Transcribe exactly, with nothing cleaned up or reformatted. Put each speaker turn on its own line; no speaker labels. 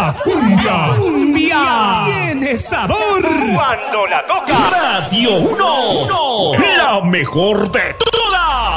La cumbia, cumbia, tiene sabor cuando la toca. Radio uno, la mejor de